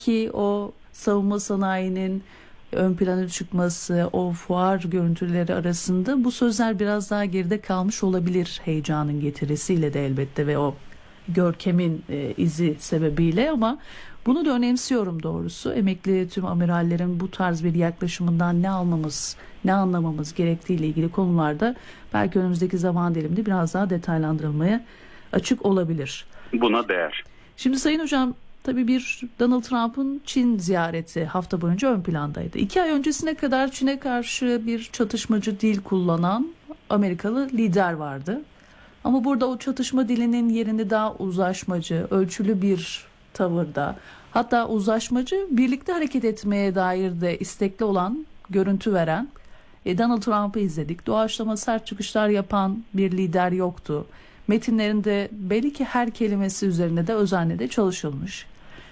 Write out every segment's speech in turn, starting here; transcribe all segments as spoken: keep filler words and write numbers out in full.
ki o savunma sanayinin ön plana çıkması, o fuar görüntüleri arasında bu sözler biraz daha geride kalmış olabilir, heyecanın getirisiyle de elbette ve o görkemin e, izi sebebiyle, ama bunu da önemsiyorum doğrusu. Emekli tüm amirallerin bu tarz bir yaklaşımından ne almamız, ne anlamamız gerektiğiyle ilgili konularda belki önümüzdeki zaman diliminde biraz daha detaylandırılmaya açık olabilir. Buna değer. Şimdi Sayın Hocam, tabii bir Donald Trump'ın Çin ziyareti hafta boyunca ön plandaydı. İki ay öncesine kadar Çin'e karşı bir çatışmacı dil kullanan Amerikalı lider vardı. Ama burada o çatışma dilinin yerini daha uzlaşmacı, ölçülü bir tavırda, hatta uzlaşmacı, birlikte hareket etmeye dair de istekli olan, görüntü veren e, Donald Trump'ı izledik. Doğaçlama sert çıkışlar yapan bir lider yoktu. Metinlerinde belli ki her kelimesi üzerine de özenle de çalışılmış.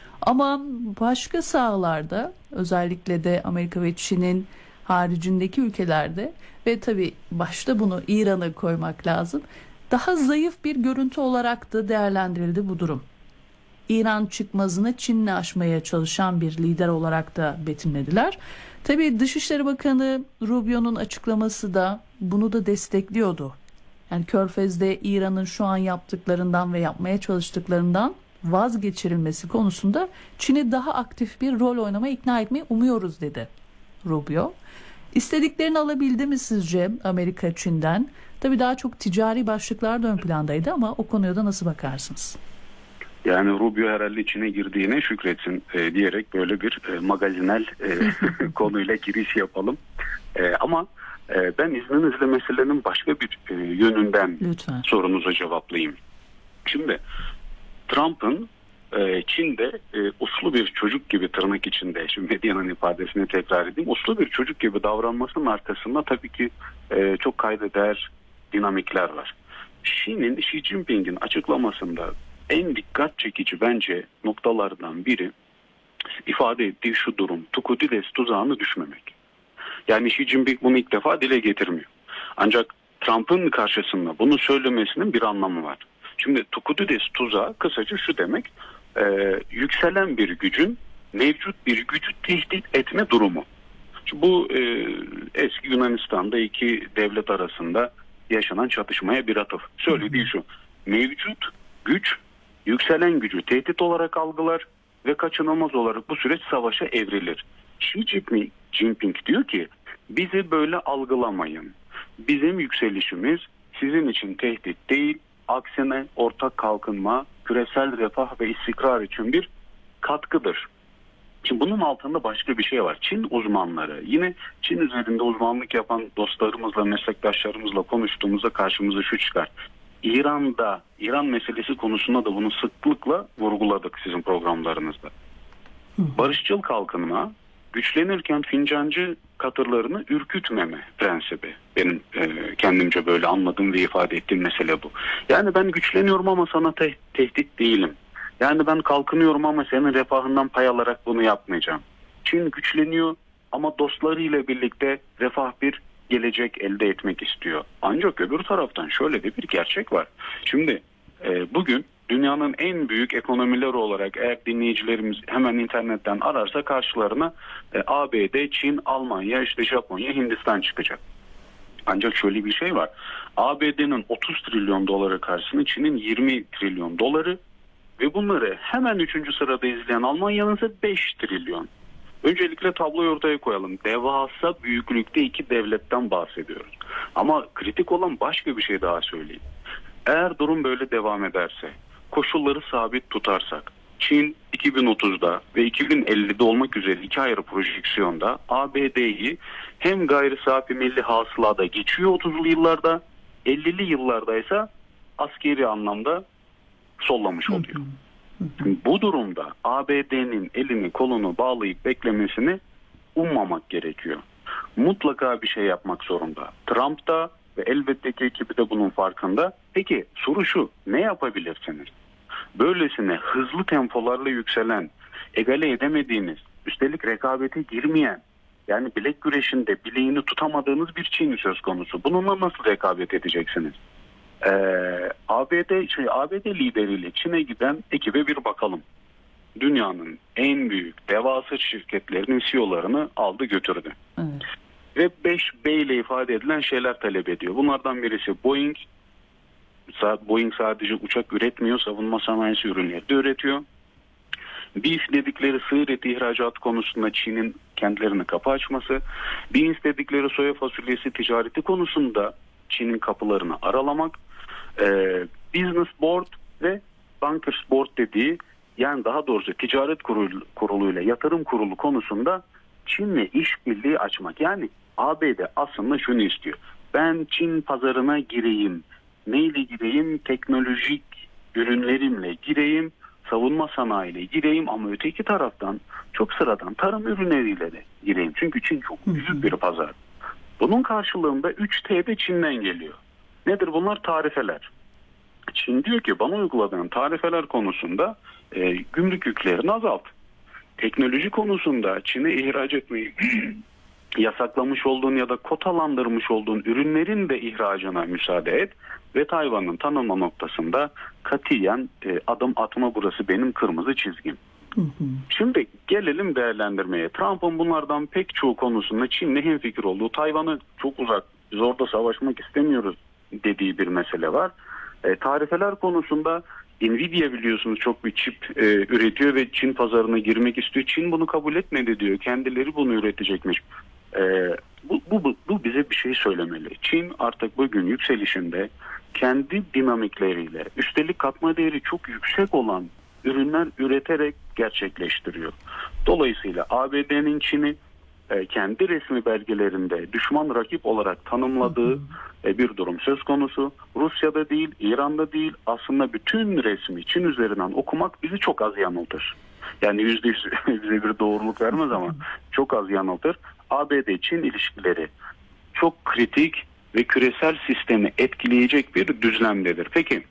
Ama başka sahalarda, özellikle de Amerika ve Çin'in haricindeki ülkelerde ve tabii başta bunu İran'a koymak lazım, daha zayıf bir görüntü olarak da değerlendirildi bu durum. İran çıkmazını Çin'le aşmaya çalışan bir lider olarak da betimlediler. Tabii Dışişleri Bakanı Rubio'nun açıklaması da bunu da destekliyordu. Yani Körfez'de İran'ın şu an yaptıklarından ve yapmaya çalıştıklarından vazgeçirilmesi konusunda Çin'i daha aktif bir rol oynamaya ikna etmeyi umuyoruz dedi Rubio. İstediklerini alabildi mi sizce Amerika Çin'den? Tabii daha çok ticari başlıklar da ön plandaydı ama o konuya da nasıl bakarsınız? Yani Rubio herhalde içine girdiğine şükretsin e, diyerek böyle bir e, magazinel e, konuyla giriş yapalım. E, ama e, ben izninizle meselenin başka bir e, yönünden Lütfen. sorunuza cevaplayayım. Şimdi Trump'ın e, Çin'de e, uslu bir çocuk gibi, tırnak içinde, şimdi medyanın ifadesini tekrar edeyim, uslu bir çocuk gibi davranmasının arkasında tabii ki e, çok kayda değer dinamikler var. Çin'in, Xi Jinping'in açıklamasında en dikkat çekici bence noktalardan biri ifade ettiği şu durum: Tukudides tuzağına düşmemek. Yani Xi Jinping bunu ilk defa dile getirmiyor. Ancak Trump'ın karşısında bunu söylemesinin bir anlamı var. Şimdi Tukudides tuzağı kısaca şu demek: e, yükselen bir gücün mevcut bir gücü tehdit etme durumu. Şimdi bu e, eski Yunanistan'da iki devlet arasında yaşanan çatışmaya bir atıf. Söylediği şu: mevcut güç yükselen gücü tehdit olarak algılar ve kaçınılmaz olarak bu süreç savaşa evrilir. Xi Jinping, Jinping diyor ki bizi böyle algılamayın. Bizim yükselişimiz sizin için tehdit değil, aksine ortak kalkınma, küresel refah ve istikrar için bir katkıdır. Şimdi bunun altında başka bir şey var. Çin uzmanları, yine Çin üzerinde uzmanlık yapan dostlarımızla, meslektaşlarımızla konuştuğumuzda karşımıza şu çıkar: İran'da, İran meselesi konusunda da bunu sıklıkla vurguladık sizin programlarınızda. Barışçıl kalkınma, güçlenirken fincancı katırlarını ürkütmeme prensibi. Benim e, kendimce böyle anladığım ve ifade ettiğim mesele bu. Yani ben güçleniyorum ama sana te- tehdit değilim. Yani ben kalkınıyorum ama senin refahından pay alarak bunu yapmayacağım. Çin güçleniyor ama dostlarıyla birlikte refah bir gelecek elde etmek istiyor. Ancak öbür taraftan şöyle de bir gerçek var. Şimdi e, bugün dünyanın en büyük ekonomileri olarak eğer dinleyicilerimiz hemen internetten ararsa karşılarına e, A B D, Çin, Almanya, işte Japonya, Hindistan çıkacak. Ancak şöyle bir şey var: A B D'nin otuz trilyon doları karşısında Çin'in yirmi trilyon doları ve bunları hemen üçüncü sırada izleyen Almanya'nın ise beş trilyon. Öncelikle tabloyu ortaya koyalım. Devasa büyüklükte iki devletten bahsediyoruz. Ama kritik olan başka bir şey daha söyleyeyim. Eğer durum böyle devam ederse, koşulları sabit tutarsak, Çin iki bin otuzda ve iki bin ellide olmak üzere iki ayrı projeksiyonda A B D'yi hem gayri safi milli hasılada geçiyor otuzlu yıllarda, ellili yıllarda ise askeri anlamda sollamış oluyor. Bu durumda A B D'nin elini kolunu bağlayıp beklemesini ummamak gerekiyor. Mutlaka bir şey yapmak zorunda. Trump da ve elbette ki ekibi de bunun farkında. Peki soru şu: ne yapabilirsiniz? Böylesine hızlı tempolarla yükselen, egale edemediğiniz, üstelik rekabete girmeyen, yani bilek güreşinde bileğini tutamadığınız bir Çin söz konusu. Bununla nasıl rekabet edeceksiniz? Ee, A B D şey, A B D lideriyle Çin'e giden ekibe bir bakalım. dünyanın en büyük devasa şirketlerinin C E O'larını aldı götürdü. Evet. Ve beş B ile ifade edilen şeyler talep ediyor. Bunlardan birisi Boeing. Boeing sadece uçak üretmiyor, savunma sanayisi ürünleri de üretiyor. Beef dedikleri sığır eti ihracatı konusunda Çin'in kendilerine kapı açması. Beans dedikleri soya fasulyesi ticareti konusunda Çin'in kapılarını aralamak. Ee, Business Board ve Bankers Board dediği, yani daha doğrusu ticaret kurulu, kuruluyla yatırım kurulu konusunda Çin'le işbirliği açmak. Yani A B D aslında şunu istiyor. Ben Çin pazarına gireyim. Neyle gireyim? Teknolojik ürünlerimle gireyim. Savunma sanayiyle gireyim ama öteki taraftan çok sıradan tarım ürünleriyle de gireyim. Çünkü Çin çok büyük bir pazar. Bunun karşılığında üç T de Çin'den geliyor. Nedir bunlar? Tarifeler. Çin diyor ki bana uyguladığın tarifeler konusunda e, gümrük yüklerini azalt. Teknoloji konusunda Çin'e ihraç etmeyi yasaklamış olduğun ya da kotalandırmış olduğun ürünlerin de ihracına müsaade et ve Tayvan'ın tanınma noktasında katiyen e, adım atma, burası benim kırmızı çizgim. Hı hı. Şimdi gelelim değerlendirmeye. Trump'ın bunlardan pek çoğu konusunda Çin'le hemfikir olduğu, Tayvan'ı çok uzak, biz orada savaşmak istemiyoruz dediği bir mesele var. E, tarifeler konusunda Nvidia biliyorsunuz çok bir çip e, üretiyor ve Çin pazarına girmek istiyor. Çin bunu kabul etmedi diyor. Kendileri bunu üretecekmiş. E, bu, bu, bu bize bir şey söylemeli. Çin artık bugün yükselişinde kendi dinamikleriyle, üstelik katma değeri çok yüksek olan ürünler üreterek gerçekleştiriyor. Dolayısıyla A B D'nin Çin'i e, kendi resmi belgelerinde düşman rakip olarak tanımladığı e, bir durum söz konusu. Rusya'da değil, İran'da değil, aslında bütün resmi Çin üzerinden okumak bizi çok az yanıltır. Yani yüzde yüz bize bir doğruluk vermez ama çok az yanıltır. A B D-Çin ilişkileri çok kritik ve küresel sistemi etkileyecek bir düzlemdedir. Peki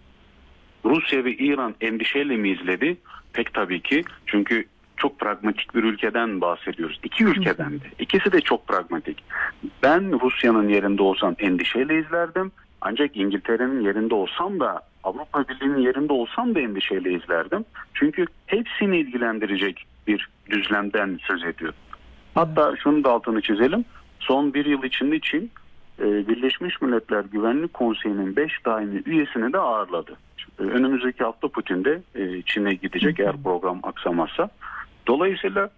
Rusya ve İran endişeyle mi izledi? Pek tabii ki. Çünkü çok pragmatik bir ülkeden bahsediyoruz. İki ülkeden de. İkisi de çok pragmatik. Ben Rusya'nın yerinde olsam endişeyle izlerdim. Ancak İngiltere'nin yerinde olsam da, Avrupa Birliği'nin yerinde olsam da endişeyle izlerdim. Çünkü hepsini ilgilendirecek bir düzlemden söz ediyor. Hatta şunu da altını çizelim. Son bir yıl içinde Çin Birleşmiş Milletler Güvenlik Konseyi'nin beş daimi üyesini de ağırladı. Önümüzdeki hafta Putin de Çin'e gidecek eğer program aksamazsa. Dolayısıyla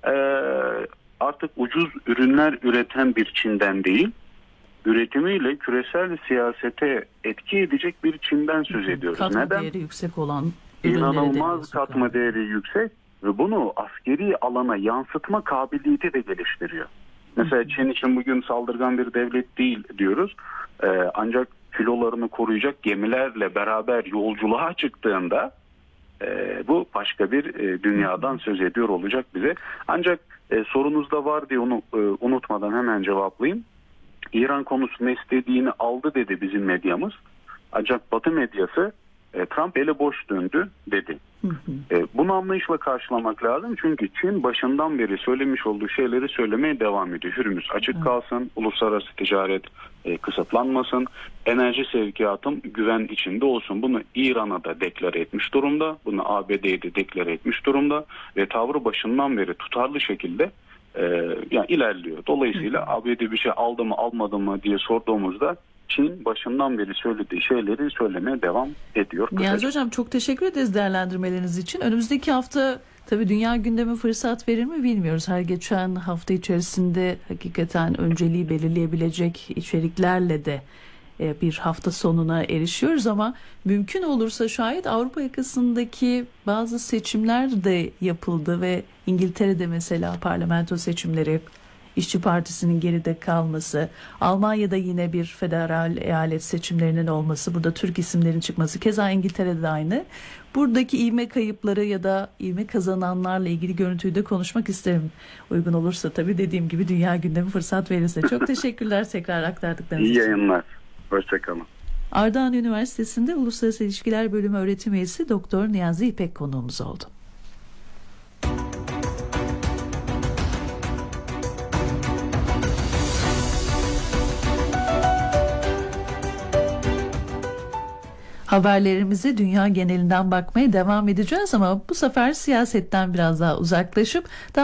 artık ucuz ürünler üreten bir Çin'den değil, üretimiyle küresel siyasete etki edecek bir Çin'den söz ediyoruz. Katma Neden? değeri yüksek olan İnanılmaz katma değeri yüksek ve bunu askeri alana yansıtma kabiliyeti de geliştiriyor. Mesela Çin için bugün saldırgan bir devlet değil diyoruz. Ee, ancak filolarını koruyacak gemilerle beraber yolculuğa çıktığında e, bu başka bir e, dünyadan söz ediyor olacak bize. Ancak e, sorunuz da var diye onu e, unutmadan hemen cevaplayayım. İran konusunda istediğini aldı dedi bizim medyamız. Ancak Batı medyası e, Trump ele boş döndü dedi. Hı hı. E, bunu anlayışla karşılamak lazım. Çünkü Çin başından beri söylemiş olduğu şeyleri söylemeye devam ediyor. Hürmüz açık kalsın, uluslararası ticaret e, kısıtlanmasın, enerji sevkiyatım güven içinde olsun. Bunu İran'a da deklare etmiş durumda. Bunu A B D'ye de deklare etmiş durumda. Ve tavrı başından beri tutarlı şekilde e, yani ilerliyor. Dolayısıyla hı hı. A B D bir şey aldı mı almadı mı diye sorduğumuzda Çin başından beri söylediği şeyleri söylemeye devam ediyor. Niyazi Hocam çok teşekkür ederiz değerlendirmeleriniz için. Önümüzdeki hafta tabii dünya gündemi fırsat verir mi bilmiyoruz. Her geçen hafta içerisinde hakikaten önceliği belirleyebilecek içeriklerle de bir hafta sonuna erişiyoruz ama mümkün olursa şayet Avrupa yakasındaki bazı seçimler de yapıldı ve İngiltere'de mesela parlamento seçimleri, İşçi Partisi'nin geride kalması, Almanya'da yine bir federal eyalet seçimlerinin olması, burada Türk isimlerin çıkması, keza İngiltere'de de aynı. Buradaki ivme kayıpları ya da ivme kazananlarla ilgili görüntüyü de konuşmak isterim. Uygun olursa tabii dediğim gibi dünya gündemi fırsat verirse. Çok teşekkürler tekrar aktardıklarınız için. İyi yayınlar. Hoşçakalın. Ardahan Üniversitesi'nde Uluslararası İlişkiler Bölümü öğretim üyesi Doktor Niyazi İpek konuğumuz oldu. haberlerimize dünya genelinden bakmaya devam edeceğiz ama bu sefer siyasetten biraz daha uzaklaşıp daha